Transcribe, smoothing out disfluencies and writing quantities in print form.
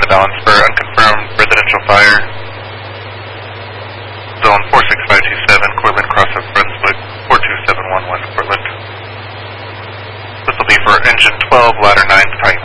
the balance for unconfirmed residential fire. Zone 46527, Cortland Cross of Brunswick, 42711 Cortland. This will be for engine 12, ladder 9,